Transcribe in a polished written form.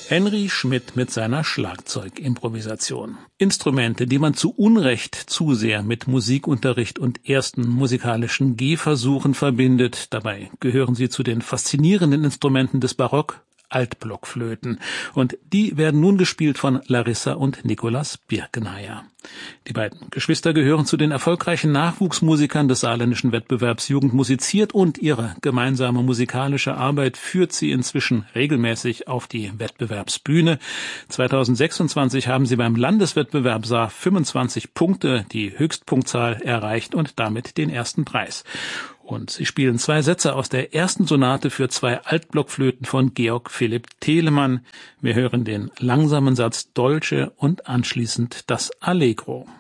Henry Schmidt mit seiner Schlagzeugimprovisation. Instrumente, die man zu Unrecht zu sehr mit Musikunterricht und ersten musikalischen Gehversuchen verbindet. Dabei gehören sie zu den faszinierenden Instrumenten des Barock, Altblockflöten. Und die werden nun gespielt von Larissa und Nikolaus Birkenheyer. Die beiden Geschwister gehören zu den erfolgreichen Nachwuchsmusikern des saarländischen Wettbewerbs Jugend musiziert, und ihre gemeinsame musikalische Arbeit führt sie inzwischen regelmäßig auf die Wettbewerbsbühne. 2026 haben sie beim Landeswettbewerb Saar 25 Punkte, die Höchstpunktzahl, erreicht und damit den ersten Preis. Und sie spielen 2 Sätze aus der ersten Sonate für 2 Altblockflöten von Georg Philipp Telemann. Wir hören den langsamen Satz Dolce und anschließend das Allegro.